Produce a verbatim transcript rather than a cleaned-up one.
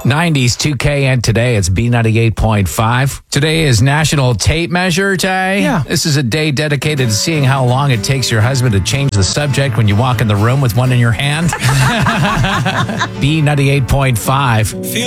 nineties, two K, and today it's B ninety-eight point five. Today is National Tape Measure Day. Yeah. This is a day dedicated to seeing how long it takes your husband to change the subject when you walk in the room with one in your hand. B ninety-eight point five.